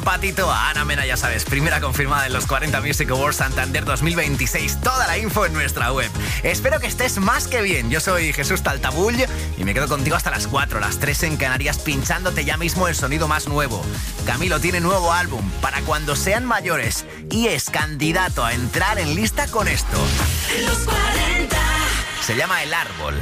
Patito a Ana Mena, ya sabes, primera confirmada en los 40 Music Awards Santander 2026. Toda la info en nuestra web. Espero que estés más que bien. Yo soy Jesús Taltabull y me quedo contigo hasta las 4, las 3 en Canarias, pinchándote ya mismo el sonido más nuevo. Camilo tiene nuevo álbum, Para cuando sean mayores, y es candidato a entrar en lista con esto. Los 40. Se llama El Árbol.